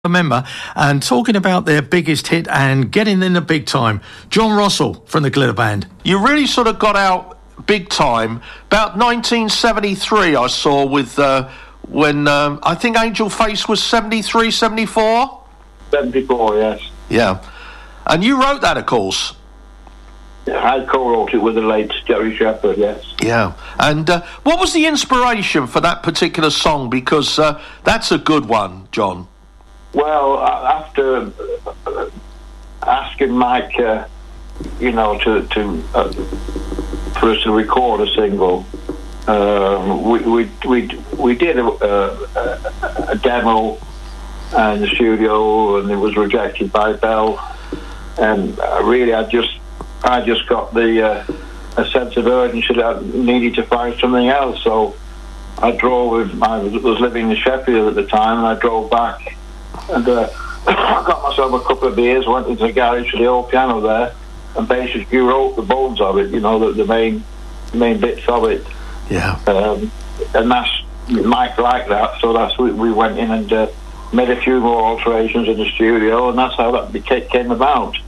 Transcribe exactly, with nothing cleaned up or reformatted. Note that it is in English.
member, and talking about their biggest hit and getting in the big time. John Russell from the Glitter Band. You really sort of got out big time about nineteen seventy-three, I saw, with uh, when um, I think Angel Face was seventy-three, seventy-four? seventy-four, yes. Yeah. And you wrote that, of course. I co-wrote it with the late Jerry Shepherd, yes. Yeah. And uh, what was the inspiration for that particular song? Because uh, that's a good one, John. Well, after asking Mike, uh, you know, to, to uh, for us to record a single, um, we, we we we did a, a, a demo in the studio, and it was rejected by Bell. And uh, really, I just I just got the uh, a sense of urgency that I needed to find something else. So I drove. With, I was living in Sheffield at the time, and I drove back. And uh, I got myself a couple of beers, went into the garage to the old piano there, and basically wrote the bones of it, you know, the, the main main bits of it. Yeah. Um, and that's, Mike liked that, so that's we, we went in and uh, made a few more alterations in the studio, and that's how that became, came about.